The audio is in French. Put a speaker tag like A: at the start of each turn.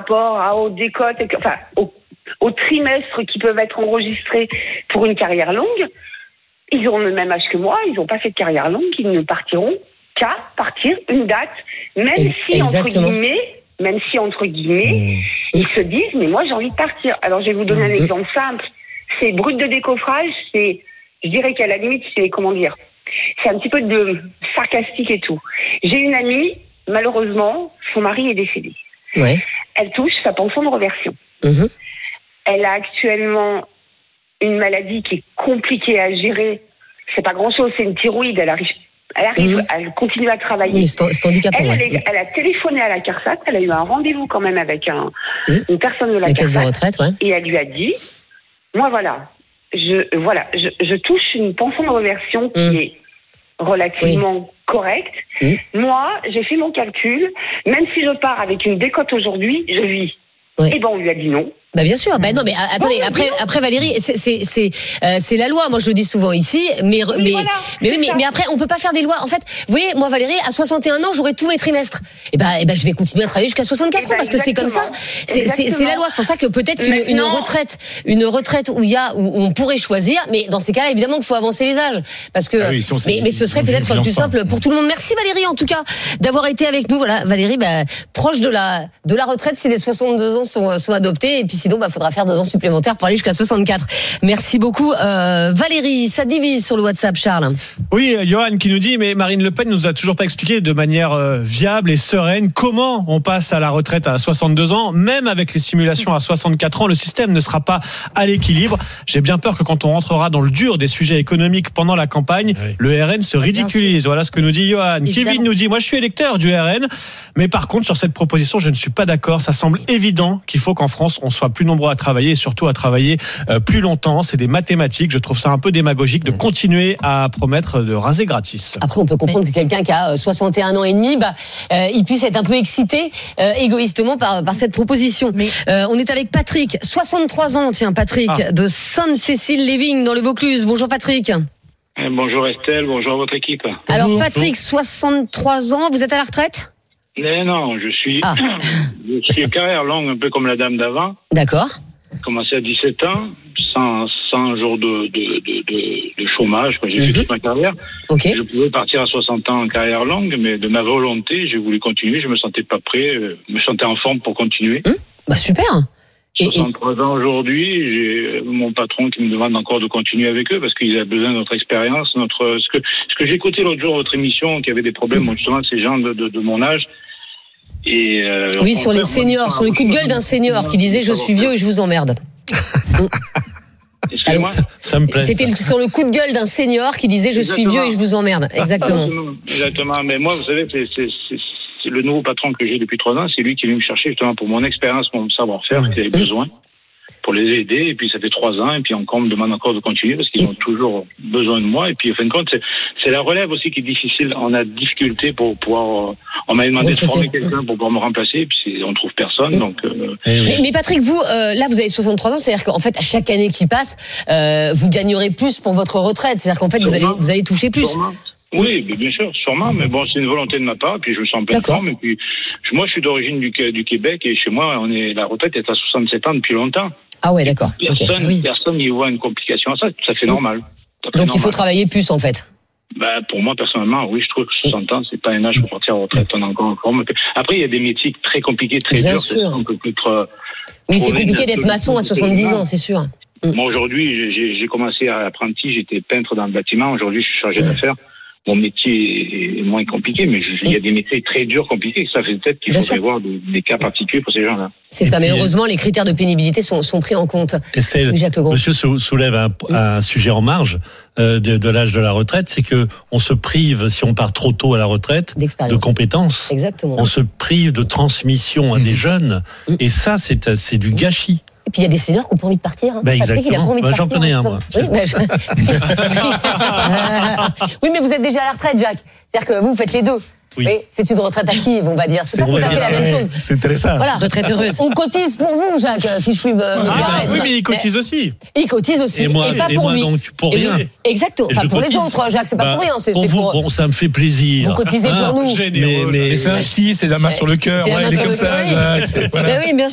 A: rapport aux décotes, aux trimestres qui peuvent être enregistrés pour une carrière longue, ils ont le même âge que moi, ils n'ont pas fait de carrière longue, ils ne partiront qu'à partir une date, même si entre guillemets, ils se disent mais moi j'ai envie de partir. Alors je vais vous donner un exemple simple, c'est brut de décoffrage, je dirais qu'à la limite c'est c'est un petit peu de sarcastique et tout. J'ai une amie, malheureusement, son mari est décédé.
B: Ouais.
A: Elle touche sa pension de réversion. Elle a actuellement une maladie qui est compliquée à gérer. C'est pas grand-chose, c'est une thyroïde. Elle arrive, elle continue à travailler.
B: Oui, c'est handicapant.
A: Elle a téléphoné à la CARSAT, elle a eu un rendez-vous quand même avec une personne de la
B: caisse de retraite,
A: et elle lui a dit, moi je touche une pension de réversion qui est relativement correcte. Moi, j'ai fait mon calcul, même si je pars avec une décote aujourd'hui, je vis. Et on lui a dit non.
B: Bah bien sûr. Bah non, mais attendez. Après Valérie, c'est la loi. Moi, je le dis souvent ici. Mais après, on peut pas faire des lois. En fait, vous voyez, moi, Valérie, à 61 ans, j'aurai tous mes trimestres. Et ben, je vais continuer à travailler jusqu'à 64 ans parce que c'est comme ça. C'est la loi. C'est pour ça que peut-être une retraite où on pourrait choisir. Mais dans ces cas-là, évidemment, qu'il faut avancer les âges parce que. Mais ce serait peut-être plus simple pour tout le monde. Merci Valérie, en tout cas, d'avoir été avec nous. Voilà, Valérie, proche de la retraite si les 62 ans sont adoptés. Et puis sinon, faudra faire 2 ans supplémentaires pour aller jusqu'à 64. Merci beaucoup. Valérie, ça divise sur le WhatsApp, Charles.
C: Oui, Johan qui nous dit, mais Marine Le Pen nous a toujours pas expliqué de manière viable et sereine comment on passe à la retraite à 62 ans. Même avec les simulations à 64 ans, le système ne sera pas à l'équilibre. J'ai bien peur que quand on rentrera dans le dur des sujets économiques pendant la campagne, le RN se ridiculise. Voilà ce que nous dit Johan. Évidemment. Kevin nous dit, moi je suis électeur du RN, mais par contre sur cette proposition, je ne suis pas d'accord. Ça semble évident qu'il faut qu'en France, on soit plus nombreux à travailler et surtout à travailler plus longtemps. C'est des mathématiques. Je trouve ça un peu démagogique de continuer à promettre de raser gratis.
B: Après, on peut comprendre que quelqu'un qui a 61 ans et demi, il puisse être un peu excité égoïstement par cette proposition. On est avec Patrick, 63 ans, Patrick, de Sainte-Cécile-les-Vignes dans le Vaucluse. Bonjour Patrick.
D: Bonjour Estelle, bonjour à votre équipe.
B: Alors Patrick, 63 ans, vous êtes à la retraite ?
D: Non, je suis carrière longue, un peu comme la dame d'avant.
B: D'accord.
D: J'ai commencé à 17 ans, sans jour de chômage, quand j'ai fait toute ma carrière.
B: Okay.
D: Je pouvais partir à 60 ans en carrière longue, mais de ma volonté, j'ai voulu continuer. Je me sentais pas prêt, me sentais en forme pour continuer.
B: Super.
D: 63 ans aujourd'hui, j'ai mon patron qui me demande encore de continuer avec eux parce qu'ils ont besoin de notre expérience, ce que j'ai écouté l'autre jour votre émission, qui avait des problèmes justement ces gens de mon âge. Et
B: sur les seniors, sur le coup de gueule d'un senior qui disait je suis vieux et je vous emmerde.
D: Excusez-moi.
C: Ça me plaît.
B: C'était sur le coup de gueule d'un senior qui disait je suis vieux et je vous emmerde. Exactement.
D: Mais moi, vous savez, c'est le nouveau patron que j'ai depuis 3 ans, c'est lui qui est venu me chercher justement pour mon expérience, mon savoir-faire qu'il avait besoin, pour les aider. Et puis ça fait 3 ans, et puis encore on me demande encore de continuer parce qu'ils ont toujours besoin de moi. Et puis en fin de compte, c'est la relève aussi qui est difficile. On a difficulté pour pouvoir. On m'a demandé de former quelqu'un pour pouvoir me remplacer, et puis on trouve personne. Donc.
B: Mais Patrick, vous là, vous avez 63 ans, c'est-à-dire qu'en fait, à chaque année qui passe, vous gagnerez plus pour votre retraite. C'est-à-dire qu'en fait, vous allez toucher plus.
D: Sûrement. Oui, bien sûr, sûrement, mais bon, c'est une volonté de ma part, puis je me sens en pleine forme, et puis moi, je suis d'origine du Québec, et chez moi, la retraite est à 67 ans depuis longtemps.
B: Ah ouais, d'accord.
D: Personne n'y voit une complication à ça, tout à fait normal.
B: Donc il faut travailler plus, en fait.
D: Pour moi, personnellement, oui, je trouve que 60 ans, c'est pas un âge pour partir en retraite, on a encore. Après, il y a des métiers très compliqués, très durs.
B: Sûr. Oui, c'est compliqué d'être maçon à 70 ans, c'est sûr.
D: Moi, aujourd'hui, j'ai commencé à apprenti, j'étais peintre dans le bâtiment, aujourd'hui, je suis chargé d'affaires. Mon métier est moins compliqué, mais il y a des métiers très durs, compliqués. Ça fait peut-être qu'il faudrait voir des cas particuliers pour ces gens-là.
B: C'est ça, mais heureusement, les critères de pénibilité sont pris en compte.
E: Estelle, monsieur soulève un sujet en marge de l'âge de la retraite, c'est que on se prive, si on part trop tôt à la retraite, de compétences.
B: Exactement.
E: On se prive de transmission à des jeunes, et ça, c'est du gâchis.
B: Et puis il y a des seniors qui n'ont pas envie de partir.
E: Exactement.
B: Il a pas envie de partir,
E: j'en connais un, moi.
B: Oui, mais vous êtes déjà à la retraite, Jacques. C'est-à-dire que vous faites les deux. Oui. C'est une retraite active, on va dire. C'est pas tout à fait la même chose.
C: C'est intéressant.
B: Voilà. Retraite heureuse. On cotise pour vous, Jacques, si je puis me permettre.
C: Oui, mais il cotise aussi.
B: Il cotise aussi. Et
E: pas
B: pour lui.
E: Donc, pour rien.
B: Exactement. Enfin, pour les autres, Jacques, c'est pas pour rien.
E: Pour vous, bon, ça me fait plaisir.
B: Vous cotisez pour nous.
C: Mais c'est un ch'ti, c'est la main sur le cœur.
B: C'est comme ça, Jacques. Oui, bien sûr.